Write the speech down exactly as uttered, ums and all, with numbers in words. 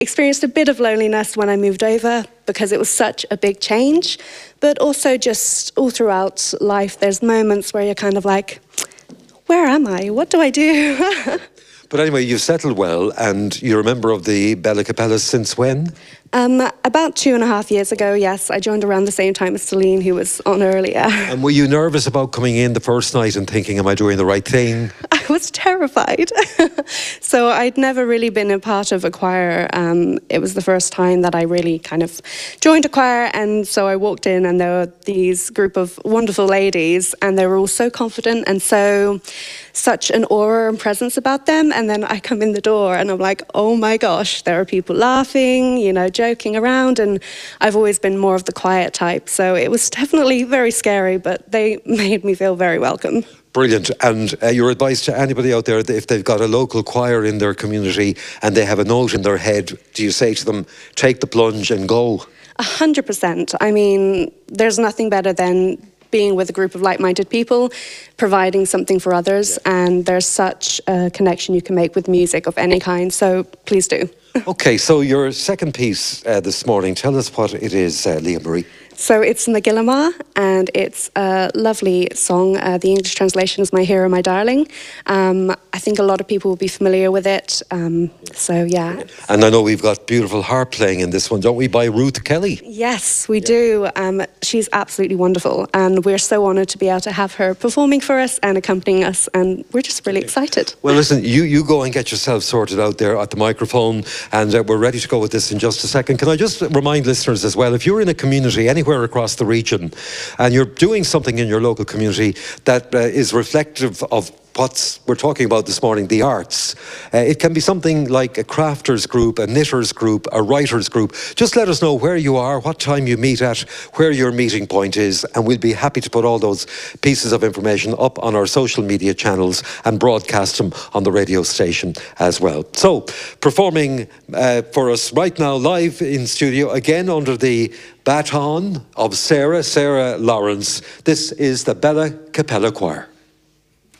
experienced a bit of loneliness when I moved over because it was such a big change. But also just all throughout life, there's moments where you're kind of like, where am I? What do I do? But anyway, you've settled well, and you're a member of the Bella Capella since when? Um, about two and a half years ago, yes. I joined around the same time as Celine, who was on earlier. And were you nervous about coming in the first night and thinking, am I doing the right thing? I was terrified. So I'd never really been a part of a choir. Um, it was the first time that I really kind of joined a choir, and so I walked in and there were these group of wonderful ladies, and they were all so confident and so such an aura and presence about them. And then I come in the door and I'm like, oh my gosh, there are people laughing, you know, joking around, and I've always been more of the quiet type, so it was definitely very scary, but they made me feel very welcome. Brilliant. And uh, your advice to anybody out there, if they've got a local choir in their community and they have a note in their head, do you say to them, take the plunge and go? A hundred percent. I mean, there's nothing better than being with a group of like-minded people, providing something for others, yeah. And there's such a connection you can make with music of any kind, so please do. Okay, so your second piece uh, this morning, tell us what it is, uh, Leah Marie. So it's Nagilama, and it's a lovely song. Uh, the English translation is My Hero, My Darling. Um, I think a lot of people will be familiar with it. Um, so, yeah. And I know we've got beautiful harp playing in this one, don't we, by Ruth Kelly? Yes, we yeah. do. Um, she's absolutely wonderful, and we're so honoured to be able to have her performing for us and accompanying us, and we're just really excited. Well, listen, you, you go and get yourself sorted out there at the microphone, and uh, we're ready to go with this in just a second. Can I just remind listeners as well, if you're in a community anywhere across the region and you're doing something in your local community that uh, is reflective of what we're talking about this morning, the arts. Uh, it can be something like a crafters group, a knitters group, a writers group. Just let us know where you are, what time you meet at, where your meeting point is, and we'll be happy to put all those pieces of information up on our social media channels and broadcast them on the radio station as well. So, performing uh, for us right now live in studio, again under the baton of Sarah, Sarah Lawrence, this is the Bella Capella Choir.